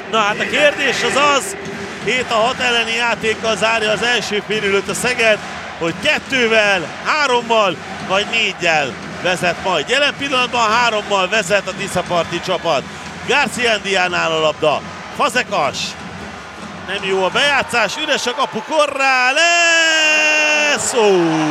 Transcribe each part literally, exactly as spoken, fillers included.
Na hát a kérdés az az, hét a hat elleni játékkal zárja az első félidőt a Szeged, hogy kettővel, hárommal vagy négyel vezet majd. Jelen pillanatban hárommal vezet a Tiszaparti csapat. Garciandiánál a labda. Fazekas. Nem jó a bejátszás, üres a kapu, Corrales! Ó!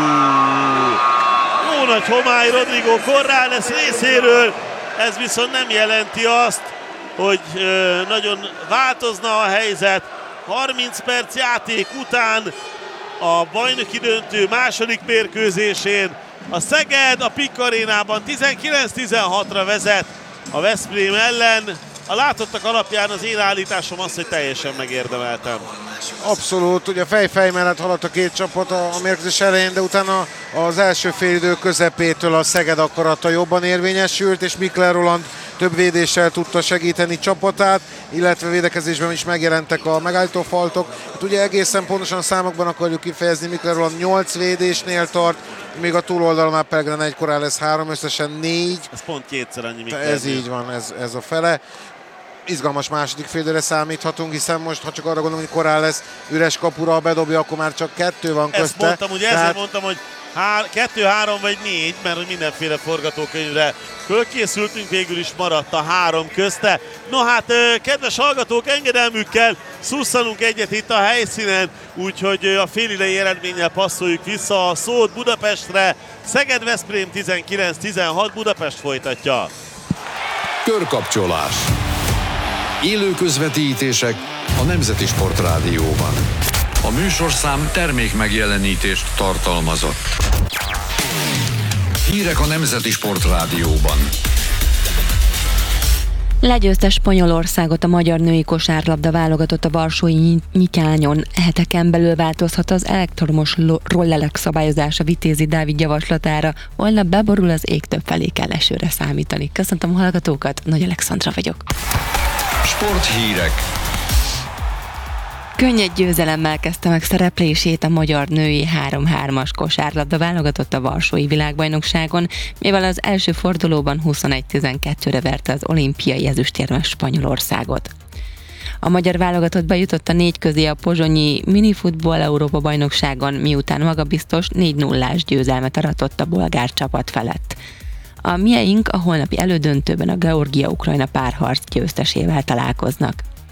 Jó nagy homály Rodrigo Corrales részéről, ez viszont nem jelenti azt, hogy ö, nagyon változna a helyzet. harminc perc játék után a bajnoki döntő második mérkőzésén a Szeged a Pik Arénában tizenkilenc tizenhatra vezet a Veszprém ellen. A látottak alapján az én állításom az, hogy teljesen megérdemeltem. Abszolút, ugye fej-fej mellett haladt a két csapat a mérkőzés elején, de utána az első félidő közepétől a Szeged akarata jobban érvényesült, és Mikler Roland több védéssel tudta segíteni csapatát, illetve védekezésben is megjelentek a megállító faltok. Hát ugye egészen pontosan számokban akarjuk kifejezni, Mikler Roland nyolc védésnél tart, még a túloldalon már Pellegrin egy, Corrales három, összesen négy. Ez pont kétszer annyi Mikler. Ez így van, ez, ez a fele. Izgalmas második félidőre számíthatunk, hiszen most, ha csak arra gondolom, hogy Corrales üres kapura bedobja, akkor már csak kettő van közte. Ezt mondtam, ugye Tehát... ezért mondtam, hogy há- kettő, három vagy négy, mert hogy mindenféle forgatókönyvre fölkészültünk, végül is maradt a három közte. No hát, kedves hallgatók, engedelmükkel szusszanunk egyet itt a helyszínen, úgyhogy a félidei eredménnyel passzoljuk vissza a szót Budapestre. Szeged-Veszprém tizenkilenc tizenhat, Budapest folytatja. Körkapcsolás. Élő közvetítések a Nemzeti Sportrádióban. A műsorszám termék megjelenítést tartalmazott. Hírek a Nemzeti Sportrádióban. Legyőzte Spanyolországot a magyar női kosárlabda válogatott a varsói Nyitányon. Heteken belül változhat az elektromos rollelek szabályozása Vitézi Dávid javaslatára. Holnap beborul az ég, több felé kell esőre számítani. Köszöntöm a hallgatókat, Nagy Alexandra vagyok. Sporthírek. Könnyed győzelemmel kezdte meg szereplését a magyar női három hármas kosárlabda válogatott a varsói világbajnokságon, mivel az első fordulóban huszonegy tizenkettőre verte az olimpiai ezüstérmes Spanyolországot. A magyar válogatott bejutott a négy közé a pozsonyi minifutball Európa bajnokságon, miután magabiztos négy nullás győzelmet aratott a bolgár csapat felett. A mieink a holnapi elődöntőben a Georgia-Ukrajna párharc győztesével találkoznak.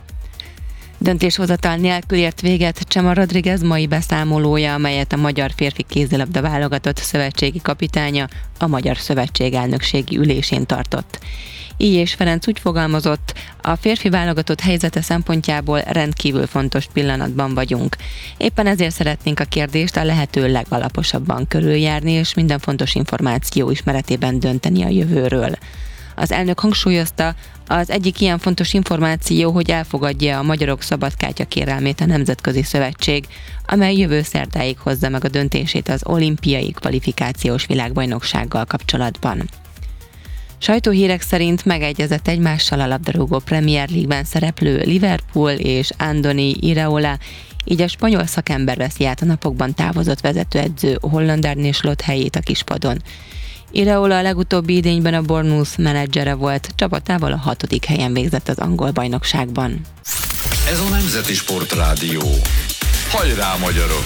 Döntéshozatal nélkül ért véget Csema Rodriguez mai beszámolója, amelyet a magyar férfi kézilabda válogatott szövetségi kapitánya a Magyar Szövetség elnökségi ülésén tartott. Így és Ferenc úgy fogalmazott, a férfi válogatott helyzete szempontjából rendkívül fontos pillanatban vagyunk. Éppen ezért szeretnénk a kérdést a lehető legalaposabban körüljárni, és minden fontos információ ismeretében dönteni a jövőről. Az elnök hangsúlyozta, az egyik ilyen fontos információ, hogy elfogadja a magyarok szabadkártya kérelmét a Nemzetközi Szövetség, amely jövő szerdáig hozza meg a döntését az olimpiai kvalifikációs világbajnoksággal kapcsolatban. Sajtóhírek szerint megegyezett egymással a labdarúgó Premier League-ben szereplő Liverpool és Andoni Iraola, így a spanyol szakember veszi át a napokban távozott vezetőedző Holland Arne Slot helyét a kispadon. Iraola a legutóbbi idényben a Bournemouth menedzsere volt, csapatával a hatodik helyen végzett az angol bajnokságban. Ez a Nemzeti Sportrádió. Hajrá, magyarok!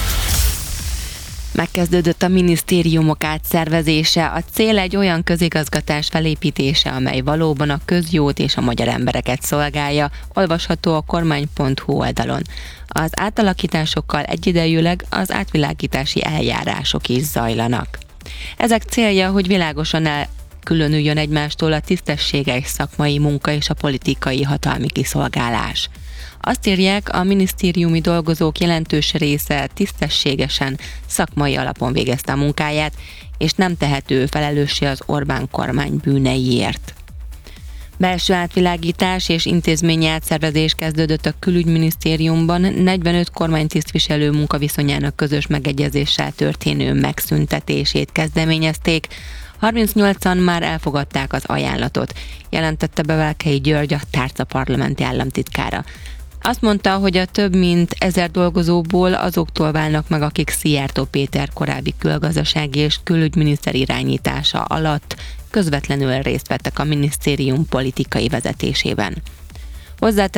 Megkezdődött a minisztériumok átszervezése, a cél egy olyan közigazgatás felépítése, amely valóban a közjót és a magyar embereket szolgálja, olvasható a kormány pont hu oldalon. Az átalakításokkal egyidejűleg az átvilágítási eljárások is zajlanak. Ezek célja, hogy világosan elkülönüljön egymástól a tisztességes szakmai munka és a politikai hatalmi kiszolgálás. Azt írják, a minisztériumi dolgozók jelentős része tisztességesen, szakmai alapon végezte a munkáját, és nem tehető felelőssé az Orbán kormány bűneiért. Belső átvilágítás és intézményi átszervezés kezdődött a külügyminisztériumban, negyvenöt kormánytisztviselő munkaviszonyának közös megegyezéssel történő megszüntetését kezdeményezték, harmincnyolcan már elfogadták az ajánlatot, jelentette be Velkei György, a tárca parlamenti államtitkára. Azt mondta, hogy a több mint ezer dolgozóból azoktól válnak meg, akik Szijjártó Péter korábbi külgazdasági és külügyminiszter irányítása alatt közvetlenül részt vettek a minisztérium politikai vezetésében. Hozzá